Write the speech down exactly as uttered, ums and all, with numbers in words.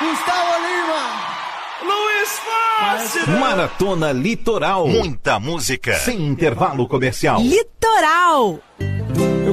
Gustavo Lima. Luiz Fácil. Maratona Litoral. Muita música. Sem intervalo comercial. Litoral.